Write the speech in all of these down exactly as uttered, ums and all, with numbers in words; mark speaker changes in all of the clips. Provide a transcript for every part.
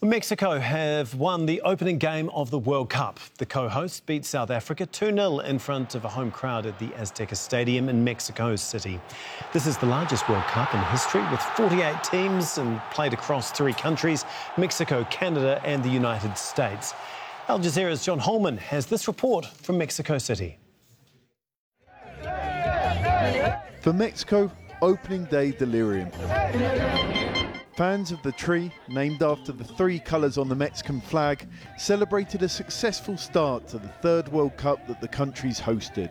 Speaker 1: Mexico have won the opening game of the World Cup. The co-hosts beat South Africa two nil in front of a home crowd at the Azteca Stadium in Mexico City. This is the largest World Cup in history, with forty-eight teams and played across three countries, Mexico, Canada and the United States. Al Jazeera's John Holman has this report from Mexico City.
Speaker 2: For Mexico, opening day delirium. Fans of the tree, named after the three colours on the Mexican flag, celebrated a successful start to the third World Cup that the country's hosted.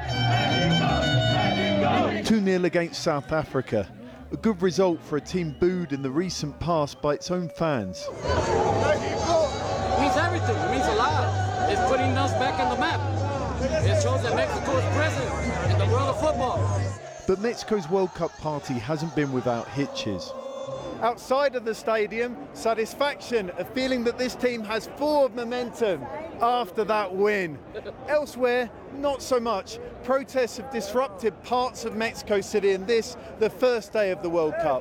Speaker 2: two nil against South Africa, a good result for a team booed in the recent past by its own fans.
Speaker 3: It means everything, it means a lot. It's putting us back on the map. It shows that Mexico is present in the world of football.
Speaker 2: But Mexico's World Cup party hasn't been without hitches. Outside of the stadium, satisfaction, a feeling that this team has forward momentum after that win. Elsewhere, not so much. Protests have disrupted parts of Mexico City, and this, the first day of the World Cup.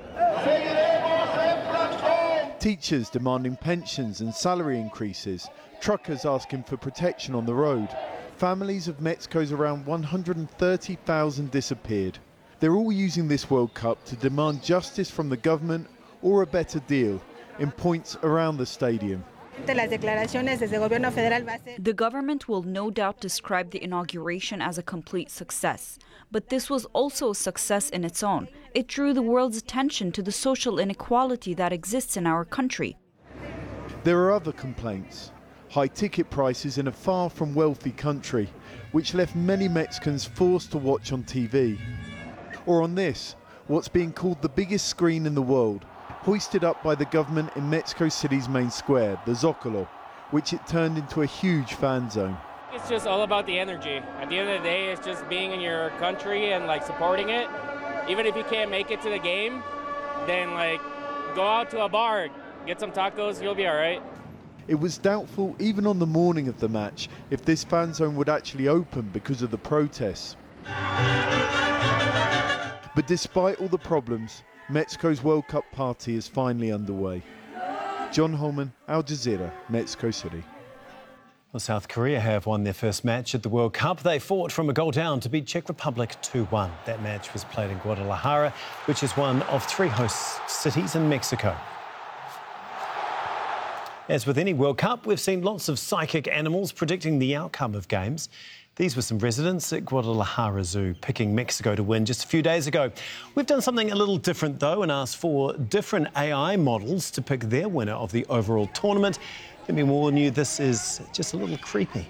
Speaker 2: Teachers demanding pensions and salary increases, truckers asking for protection on the road. Families of Mexico's around one hundred thirty thousand disappeared. They're all using this World Cup to demand justice from the government or a better deal in points around the stadium.
Speaker 4: The government will no doubt describe the inauguration as a complete success. But this was also a success in its own. It drew the world's attention to the social inequality that exists in our country.
Speaker 2: There are other complaints. High ticket prices in a far from wealthy country, which left many Mexicans forced to watch on T V. Or on this, what's being called the biggest screen in the world, hoisted up by the government in Mexico City's main square, the Zócalo, which it turned into a huge fan zone.
Speaker 5: It's just all about the energy. At the end of the day, it's just being in your country and like supporting it. Even if you can't make it to the game, then like go out to a bar, get some tacos, you'll be all right.
Speaker 2: It was doubtful, even on the morning of the match, if this fan zone would actually open because of the protests. But despite all the problems, Mexico's World Cup party is finally underway. John Holman, Al Jazeera, Mexico City.
Speaker 1: Well, South Korea have won their first match at the World Cup. They fought from a goal down to beat Czech Republic two one. That match was played in Guadalajara, which is one of three host cities in Mexico. As with any World Cup, we've seen lots of psychic animals predicting the outcome of games. These were some residents at Guadalajara Zoo picking Mexico to win just a few days ago. We've done something a little different, though, and asked for different A I models to pick their winner of the overall tournament. Let me warn you, this is just a little creepy.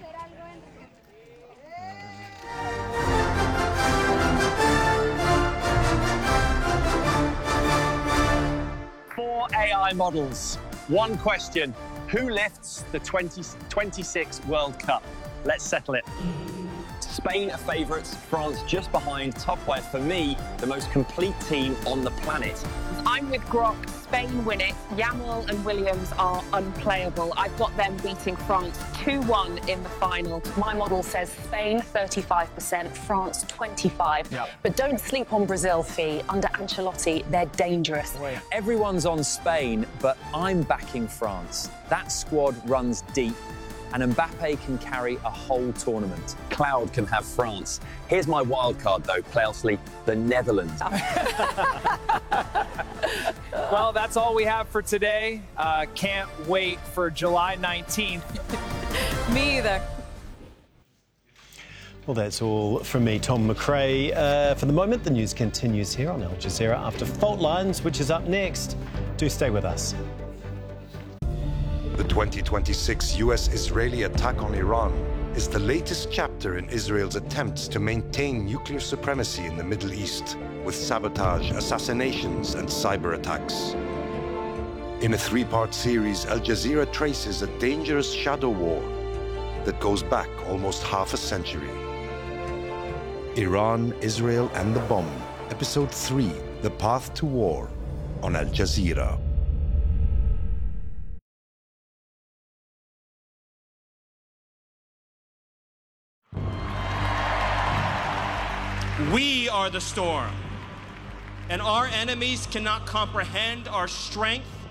Speaker 6: Four A I models. One question. Who lifts the twenty twenty-six World Cup? Let's settle it. Spain are favourites, France just behind. Top five for me, the most complete team on the planet.
Speaker 7: I'm with Grok. Spain win it. Yamal and Williams are unplayable. I've got them beating France two one in the final. My model says Spain thirty-five percent, France twenty-five.
Speaker 6: Yep.
Speaker 7: But don't sleep on Brazil, Fee. Under Ancelotti, they're dangerous.
Speaker 6: Everyone's on Spain, but I'm backing France. That squad runs deep, and Mbappe can carry a whole tournament. Cloud can have France. Here's my wild card, though, Clousley, the Netherlands.
Speaker 8: Well, that's all we have for today. Uh, can't wait for July nineteenth.
Speaker 7: Me either.
Speaker 1: Well, that's all from me, Tom McRae. Uh, for the moment, the news continues here on Al Jazeera after Fault Lines, which is up next. Do stay with us.
Speaker 9: The twenty twenty-six U S-Israeli attack on Iran is the latest chapter in Israel's attempts to maintain nuclear supremacy in the Middle East, with sabotage, assassinations, and cyber attacks. In a three-part series, Al Jazeera traces a dangerous shadow war that goes back almost half a century. Iran, Israel, and the Bomb, Episode three, The Path to War, on Al Jazeera.
Speaker 10: We are the storm, and our enemies cannot comprehend our strength